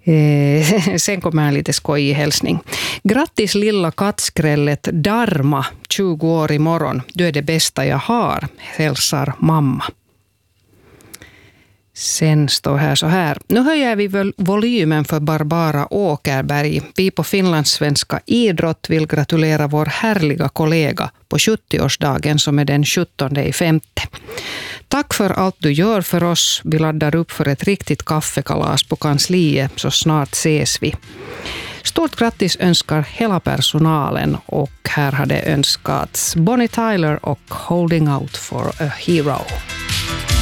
Sen kommer en lite skojig hälsning. Grattis lilla kattskrället Dharma, 20 år imorgon. Du är det bästa jag har, hälsar mamma. Sen står här så här. Nu höjer vi volymen för Barbara Åkerberg. Vi på Finlandssvenska idrott vill gratulera vår härliga kollega på 70-årsdagen som är den 17/5. Tack för allt du gör för oss. Vi laddar upp för ett riktigt kaffekalas på kansliet, så snart ses vi. Stort grattis önskar hela personalen, och här hade önskats Bonnie Tyler och Holding Out for a Hero.